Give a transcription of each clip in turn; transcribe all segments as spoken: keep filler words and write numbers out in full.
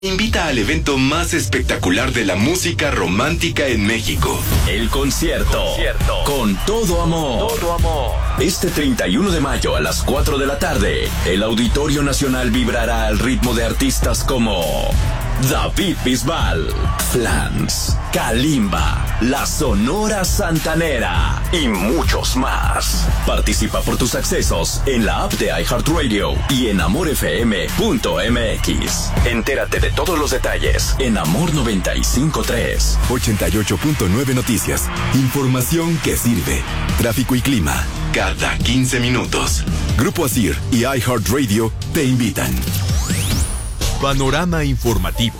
Invita al evento más espectacular de la música romántica en México. El concierto, concierto. Con todo amor. Todo amor. Este treinta y uno de mayo a las cuatro de la tarde, el Auditorio Nacional vibrará al ritmo de artistas como David Bisbal, Flans, Kalimba, La Sonora Santanera y muchos más. Participa por tus accesos en la app de iHeartRadio y en amor f m punto m x. Entérate de todos los detalles en Amor noventa y cinco punto tres. ochenta y ocho punto nueve Noticias. Información que sirve. Tráfico y clima cada quince minutos. Grupo Asir y iHeartRadio te invitan. Panorama informativo.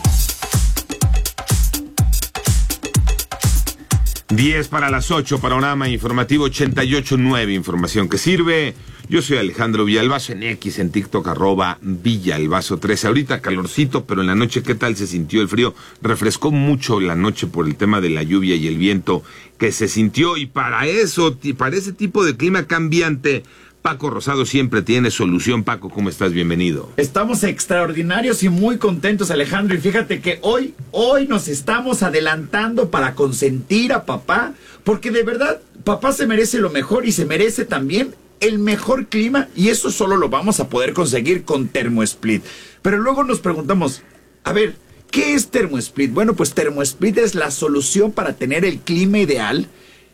diez para las ocho, panorama informativo ochenta y ocho punto nueve, información que sirve. Yo soy Alejandro Villalbazo, en X, en TikTok, arroba Villalbazo trece. Ahorita calorcito, pero en la noche, ¿qué tal se sintió el frío? Refrescó mucho la noche por el tema de la lluvia y el viento que se sintió. Y para eso, para ese tipo de clima cambiante, Paco Rosado siempre tiene solución. Paco, ¿cómo estás? Bienvenido. Estamos extraordinarios y muy contentos, Alejandro. Y fíjate que hoy, hoy nos estamos adelantando para consentir a papá, porque de verdad, papá se merece lo mejor y se merece también el mejor clima, y eso solo lo vamos a poder conseguir con TermoSplit. Pero luego nos preguntamos, a ver, ¿qué es TermoSplit? Bueno, pues TermoSplit es la solución para tener el clima ideal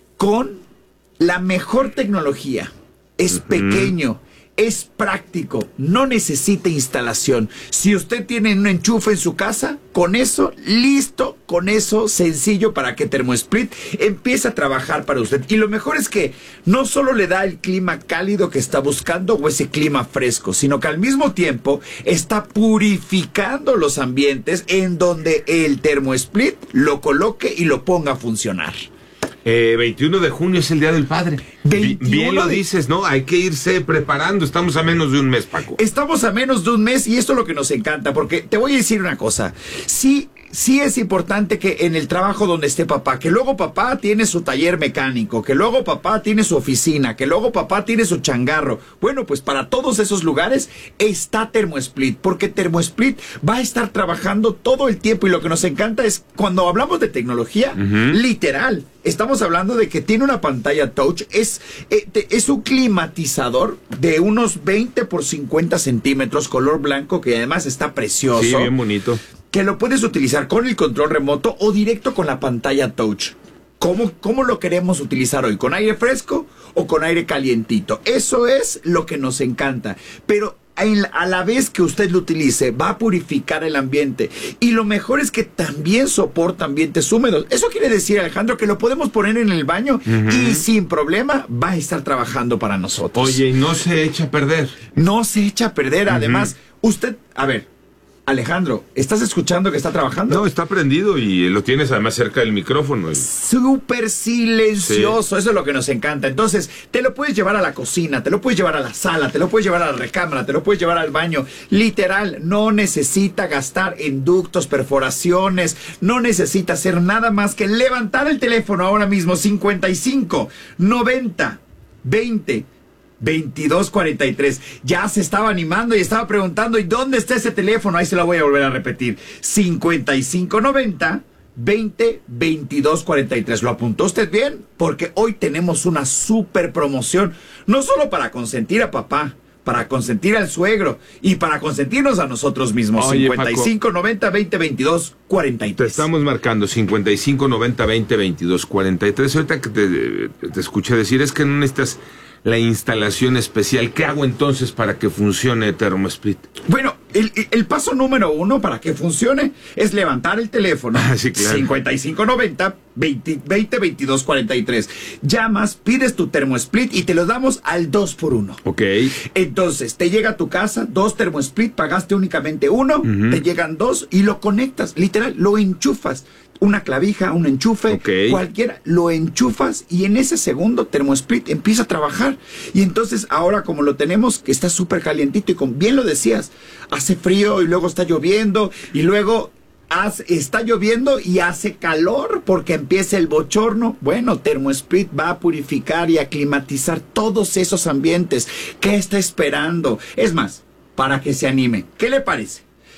con la mejor tecnología. Es pequeño, es práctico, no necesita instalación. Si usted tiene un enchufe en su casa, con eso, listo, con eso, sencillo para que TermoSplit empiece a trabajar para usted. Y lo mejor es que no solo le da el clima cálido que está buscando o ese clima fresco, sino que al mismo tiempo está purificando los ambientes en donde el TermoSplit lo coloque y lo ponga a funcionar. Eh, veintiuno de junio es el Día del Padre. Bien lo de... dices, ¿no? Hay que irse preparando. Estamos a menos de un mes, Paco. Estamos a menos de un mes y esto es lo que nos encanta, porque te voy a decir una cosa. Sí, sí es importante que en el trabajo donde esté papá, que luego papá tiene su taller mecánico, que luego papá tiene su oficina, que luego papá tiene su changarro. Bueno, pues para todos esos lugares está TermoSplit, porque TermoSplit va a estar trabajando todo el tiempo y lo que nos encanta es cuando hablamos de tecnología, uh-huh. literal. Estamos hablando de que tiene una pantalla touch, es, eh, es un climatizador de unos veinte por cincuenta centímetros, color blanco, que además está precioso. Sí, bien bonito. Que lo puedes utilizar con el control remoto o directo con la pantalla touch. ¿Cómo, cómo lo queremos utilizar hoy? ¿Con aire fresco o con aire calientito? Eso es lo que nos encanta. Pero a la vez que usted lo utilice, va a purificar el ambiente. Y lo mejor es que también soporta ambientes húmedos. Eso quiere decir, Alejandro, que lo podemos poner en el baño uh-huh. y sin problema va a estar trabajando para nosotros. Oye, y no se echa a perder. No se echa a perder. Uh-huh. Además, usted, a ver, Alejandro, ¿estás escuchando que está trabajando? No, está prendido y lo tienes además cerca del micrófono. Y... súper silencioso, sí. Eso es lo que nos encanta. Entonces, te lo puedes llevar a la cocina, te lo puedes llevar a la sala, te lo puedes llevar a la recámara, te lo puedes llevar al baño. Literal, no necesita gastar en ductos, perforaciones, no necesita hacer nada más que levantar el teléfono ahora mismo, cincuenta y cinco, noventa, veinte, veintidós cuarenta y tres. Ya se estaba animando y estaba preguntando, ¿y dónde está ese teléfono? Ahí se lo voy a volver a repetir. cincuenta y cinco noventa, veinte, veintidós cuarenta y tres. ¿Lo apuntó usted bien? Porque hoy tenemos una super promoción, no solo para consentir a papá, para consentir al suegro y para consentirnos a nosotros mismos. Oye, cincuenta y cinco noventa, veinte, veintidós cuarenta y tres. Te estamos marcando cincuenta y cinco noventa, veinte, veintidós cuarenta y tres. Ahorita que te, te escuché decir, es que no necesitas la instalación especial. ¿Qué hago entonces para que funcione TermoSplit? Bueno, el, el paso número uno para que funcione es levantar el teléfono. Ah, sí, claro. cincuenta y cinco noventa, veinte, veintidós cuarenta y tres. Llamas, pides tu TermoSplit y te lo damos al dos por uno. Ok. Entonces, te llega a tu casa, dos TermoSplit, pagaste únicamente uno, uh-huh. te llegan dos y lo conectas. Literal, lo enchufas. Una clavija, un enchufe, okay. cualquiera, lo enchufas y en ese segundo TermoSplit empieza a trabajar. Y entonces ahora como lo tenemos, que está súper calientito y con, bien lo decías, hace frío y luego está lloviendo y luego hace, está lloviendo y hace calor porque empieza el bochorno. Bueno, TermoSplit va a purificar y a climatizar todos esos ambientes. ¿Qué está esperando? Es más, para que se anime, ¿qué le parece?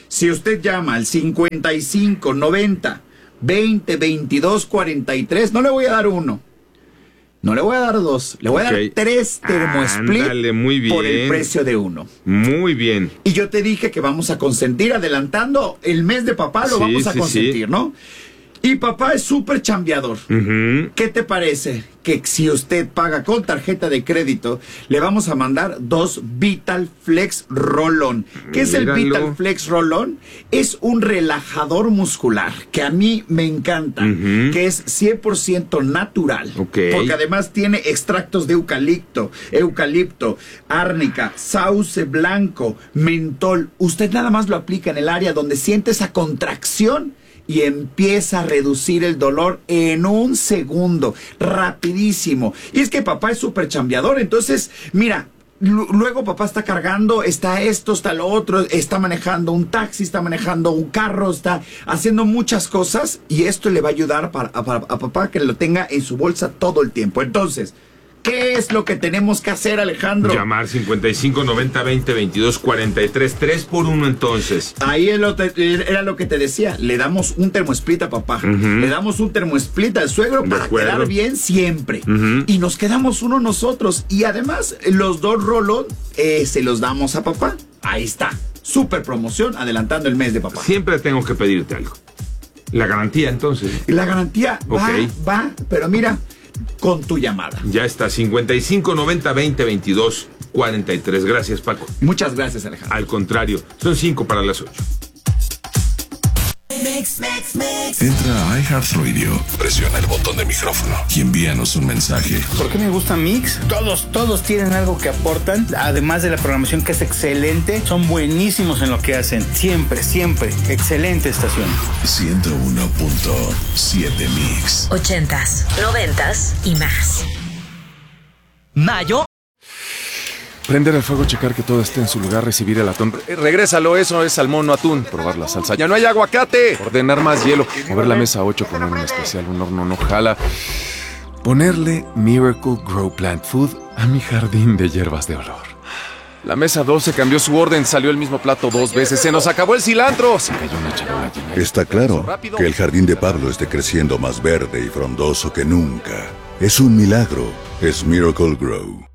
Si usted llama al cincuenta y cinco noventa veinte veintidós cuarenta y tres, no le voy a dar uno, no le voy a dar dos, le voy okay. a dar tres termosplit Ándale, muy bien. Por el precio de uno. Muy bien. Y yo te dije que vamos a consentir, adelantando el mes de papá, lo sí, vamos a sí, consentir, sí. ¿no? Y papá es súper chambeador. Uh-huh. ¿Qué te parece? Que si usted paga con tarjeta de crédito, le vamos a mandar dos Vital Flex Roll-On. ¿Qué es el Vital Flex Roll-On? Es un relajador muscular que a mí me encanta, uh-huh. que es cien por ciento natural. Okay. Porque además tiene extractos de eucalipto, eucalipto, árnica, sauce blanco, mentol. Usted nada más lo aplica en el área donde siente esa contracción y empieza a reducir el dolor en un segundo, rapidísimo. Y es que papá es súper chambeador, entonces, mira, luego papá está cargando, está esto, está lo otro, está manejando un taxi, está manejando un carro, está haciendo muchas cosas, y esto le va a ayudar para, a, a papá que lo tenga en su bolsa todo el tiempo. Entonces, ¿qué es lo que tenemos que hacer, Alejandro? Llamar cincuenta y cinco noventa veinte veintidós cuarenta y tres, tres por uno entonces. Ahí es lo te, era lo que te decía, le damos un termosplit a papá, uh-huh. le damos un termosplit al suegro para quedar bien siempre, uh-huh. y nos quedamos uno nosotros, y además los dos roll-on eh, se los damos a papá. Ahí está, súper promoción, adelantando el mes de papá. Siempre tengo que pedirte algo. La garantía entonces. La garantía okay. va, va, pero mira, con tu llamada. Ya está, cincuenta y cinco noventa veinte veintidós cuarenta y tres. Gracias, Paco. Muchas gracias, Alejandro. Al contrario, son cinco para las ocho. Mix, mix, mix. Entra a iHeartRadio, presiona el botón de micrófono y envíanos un mensaje. ¿Por qué me gusta Mix? Todos, todos tienen algo que aportan, además de la programación que es excelente, son buenísimos en lo que hacen. Siempre, siempre, excelente estación. ciento uno punto siete Mix. Ochentas, noventas y más. Mayo. Prender el fuego, checar que todo esté en su lugar, recibir el atún. Eh, regrésalo, eso es salmón, no atún. Probar la salsa. ¡Ya no hay aguacate! Ordenar más hielo. Mover la mesa ocho, poner un especial, un horno no jala. Ponerle Miracle Grow Plant Food a mi jardín de hierbas de olor. La mesa doce cambió su orden, salió el mismo plato dos veces. ¡Se nos acabó el cilantro! Se cayó una charola llena. Está claro que el jardín de Pablo esté creciendo más verde y frondoso que nunca. Es un milagro. Es Miracle Grow.